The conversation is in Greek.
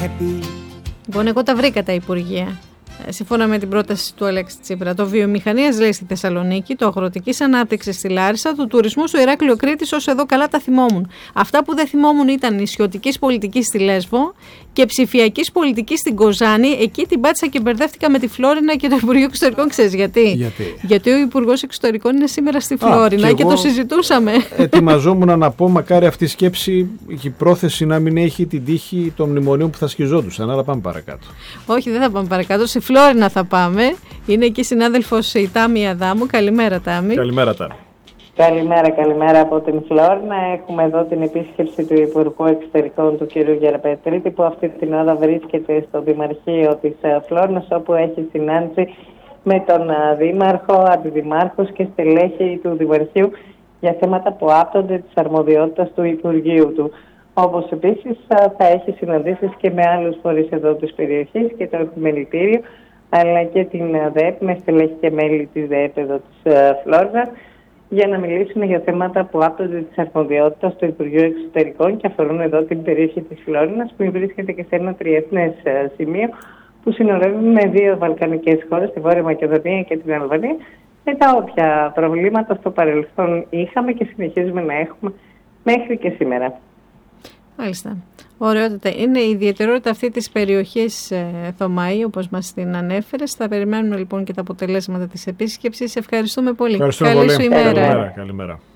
Λοιπόν, εγώ τα βρήκα τα υπουργεία. Σύμφωνα με την πρόταση του Αλέξη Τσίπρα, το βιομηχανίας λέει στη Θεσσαλονίκη, το αγροτικής ανάπτυξης στη Λάρισα, του τουρισμού στο Ηράκλειο Κρήτης, όσο εδώ καλά τα θυμόμουν. Αυτά που δεν θυμόμουν ήταν νησιωτικής πολιτικής στη Λέσβο και ψηφιακής πολιτικής στην Κοζάνη. Εκεί την πάτησα και μπερδεύτηκα με τη Φλόρινα και το Υπουργείο Εξωτερικών. Ξέρεις γιατί? Γιατί ο Υπουργός Εξωτερικών είναι σήμερα στη Φλόρινα και το συζητούσαμε. Ετοιμαζόμουν να πω, μακάρι αυτή η σκέψη και η πρόθεση να μην έχει την τύχη των μνημονίων που θα σκιζόντουσαν. Αλλά πάμε παρακάτω. Όχι, δεν θα πάμε παρακάτω. Στη Φλόρινα θα πάμε. Είναι εκεί συνάδελφος η Τάμη Αδάμου. Καλημέρα, Τάμη. Καλημέρα, Τάμη. Καλημέρα από την Φλόρινα. Έχουμε εδώ την επίσκεψη του Υπουργού Εξωτερικών του κ. Γεραπετρίτη, που αυτή την ώρα βρίσκεται στο Δημαρχείο της Φλόρινας, όπου έχει συνάντηση με τον Δήμαρχο, Αντιδημάρχους και στελέχη του Δημαρχείου για θέματα που άπτονται της αρμοδιότητας του Υπουργείου του. Όπως επίσης θα έχει συναντήσεις και με άλλους φορείς εδώ της περιοχής και το Επιμελητήριο, αλλά και την ΔΕΕΠ με στελέχη και μέλη της ΔΕΕΠ εδώ της Φλόρινας, για να μιλήσουν για θέματα που άπτονται της αρμοδιότητας του Υπουργείου Εξωτερικών και αφορούν εδώ την περιοχή της Φλόρινας, που βρίσκεται και σε ένα τριεθνές σημείο που συνορεύει με δύο βαλκανικές χώρες, τη Βόρεια Μακεδονία και την Αλβανία, με τα όποια προβλήματα στο παρελθόν είχαμε και συνεχίζουμε να έχουμε μέχρι και σήμερα. Μάλιστα. Ωραιότατα. Είναι η ιδιαιτερότητα αυτή της περιοχής, Θωμαή, όπως μας την ανέφερες. Θα περιμένουμε λοιπόν και τα αποτελέσματα της επίσκεψης. Ευχαριστούμε πολύ. Καλή σου ημέρα. Καλημέρα.